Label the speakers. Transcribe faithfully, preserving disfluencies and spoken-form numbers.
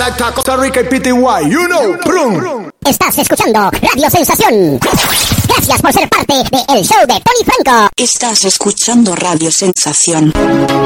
Speaker 1: selecta Costa Rica y P T Y, you know, brum.
Speaker 2: Estás escuchando Radio Sensación. Gracias por ser parte del show de Tony Franco.
Speaker 3: Estás escuchando Radio Sensación.